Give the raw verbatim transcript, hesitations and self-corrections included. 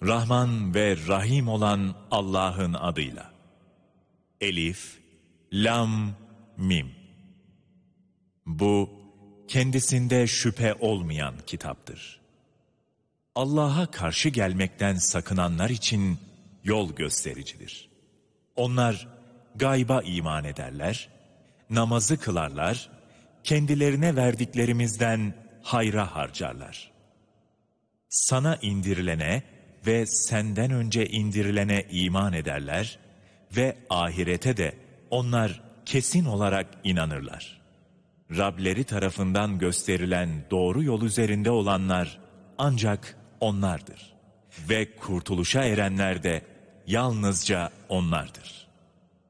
Rahman ve Rahim olan Allah'ın adıyla. Elif, Lam, Mim. Bu, kendisinde şüphe olmayan kitaptır. Allah'a karşı gelmekten sakınanlar için yol göstericidir. Onlar gayba iman ederler, namazı kılarlar, kendilerine verdiklerimizden hayra harcarlar. Sana indirilene ve senden önce indirilene iman ederler ve ahirete de onlar kesin olarak inanırlar. Rableri tarafından gösterilen doğru yol üzerinde olanlar ancak onlardır ve kurtuluşa erenler de yalnızca onlardır.